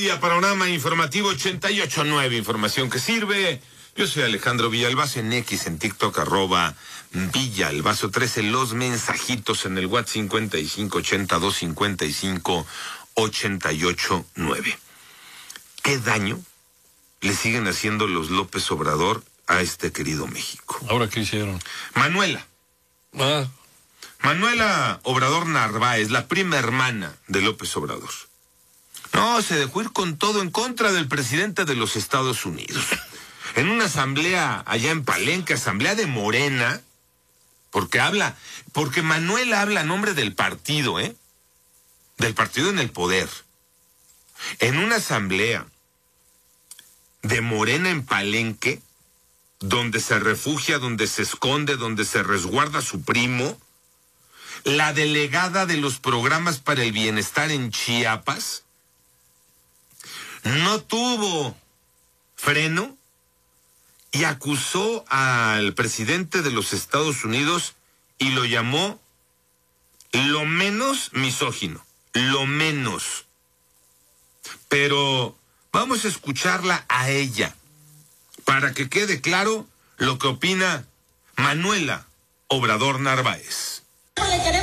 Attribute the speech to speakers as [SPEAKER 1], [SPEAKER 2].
[SPEAKER 1] Media, Panorama Informativo 88.9, información que sirve. Yo soy Alejandro Villalbazo, en X, en TikTok, @Villalbazo13, los mensajitos en el WhatsApp 5582558889. ¿Qué daño le siguen haciendo los López Obrador a este querido México?
[SPEAKER 2] ¿Ahora qué hicieron?
[SPEAKER 1] Manuela Obrador Narváez, la prima hermana de López Obrador. No, se dejó ir con todo en contra del presidente de los Estados Unidos. En una asamblea allá en Palenque, asamblea de Morena, porque Manuela habla a nombre del partido, del partido en el poder. En una asamblea de Morena en Palenque, donde se refugia, donde se esconde, donde se resguarda su primo, la delegada de los programas para el bienestar en Chiapas, no tuvo freno y acusó al presidente de los Estados Unidos y lo llamó lo menos misógino, lo menos. Pero vamos a escucharla a ella para que quede claro lo que opina Manuela Obrador Narváez.
[SPEAKER 3] Le queremos